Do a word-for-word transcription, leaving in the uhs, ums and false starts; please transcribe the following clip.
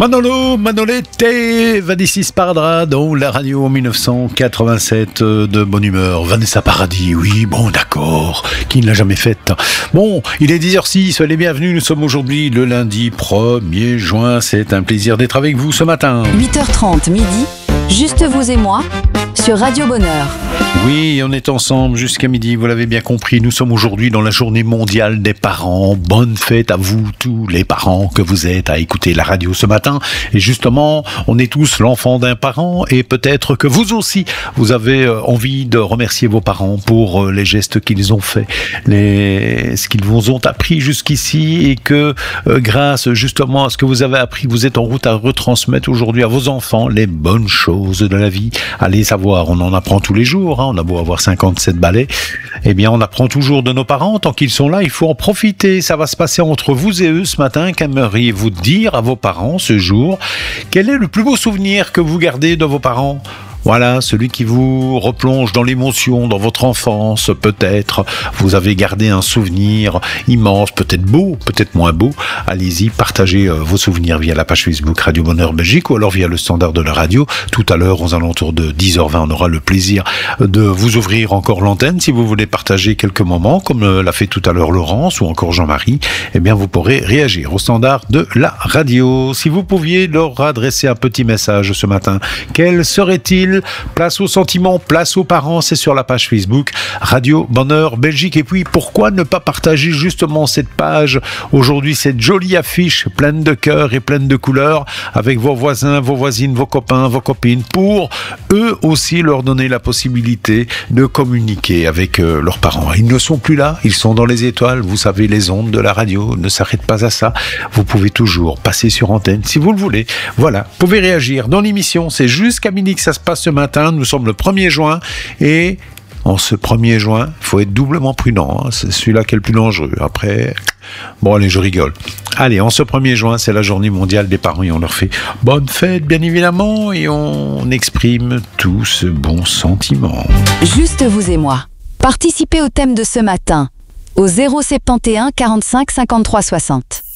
Manolo, Manolette, Vadissis Pardra, dans la radio en dix-neuf cent quatre-vingt-sept, de bonne humeur. Vanessa Paradis, oui, bon, d'accord, qui ne l'a jamais faite. Bon, il est dix heures six, soyez les bienvenus, nous sommes aujourd'hui le lundi premier juin, c'est un plaisir d'être avec vous ce matin. huit heures trente, midi, juste vous et moi, sur Radio Bonheur. Oui, on est ensemble jusqu'à midi, vous l'avez bien compris, nous sommes aujourd'hui dans la journée mondiale des parents. Bonne fête à vous, tous les parents que vous êtes à écouter la radio ce matin. Et justement, on est tous l'enfant d'un parent et peut-être que vous aussi, vous avez envie de remercier vos parents pour les gestes qu'ils ont faits, les... ce qu'ils vous ont appris jusqu'ici et que euh, grâce justement à ce que vous avez appris, vous êtes en route à retransmettre aujourd'hui à vos enfants les bonnes choses de la vie. Allez savoir, on en apprend tous les jours, hein, on a beau avoir cinquante-sept balais, eh bien on apprend toujours de nos parents, tant qu'ils sont là, il faut en profiter. Ça va se passer entre vous et eux ce matin. Qu'aimeriez-vous dire à vos parents ce jour? Quel est le plus beau souvenir que vous gardez de vos parents? Voilà, celui qui vous replonge dans l'émotion, dans votre enfance, peut-être. Vous avez gardé un souvenir immense, peut-être beau, peut-être moins beau. Allez-y, partagez euh, vos souvenirs via la page Facebook Radio Bonheur Belgique ou alors via le standard de la radio. Tout à l'heure, aux alentours de dix heures vingt, on aura le plaisir de vous ouvrir encore l'antenne. Si vous voulez partager quelques moments, comme euh, l'a fait tout à l'heure Laurence ou encore Jean-Marie, eh bien vous pourrez réagir au standard de la radio. Si vous pouviez leur adresser un petit message ce matin, quel serait-il? Place aux sentiments, place aux parents, c'est sur la page Facebook Radio Bonheur Belgique. Et puis pourquoi ne pas partager justement cette page aujourd'hui, cette jolie affiche pleine de cœurs et pleine de couleurs avec vos voisins, vos voisines, vos copains, vos copines, pour eux aussi leur donner la possibilité de communiquer avec euh, leurs parents. Ils ne sont plus là, ils sont dans les étoiles. Vous savez, les ondes de la radio ne s'arrêtent pas à ça. Vous pouvez toujours passer sur antenne si vous le voulez. Voilà, vous pouvez réagir dans l'émission, c'est jusqu'à midi que ça se passe ce matin. Nous sommes le premier juin et en ce premier juin, il faut être doublement prudent, hein. C'est celui-là qui est le plus dangereux. Après, bon allez, je rigole. Allez, en ce premier juin, c'est la journée mondiale des parents et on leur fait bonne fête, bien évidemment, et on exprime tout ce bon sentiment. Juste vous et moi. Participez au thème de ce matin au zéro soixante et onze quarante-cinq cinquante-trois soixante.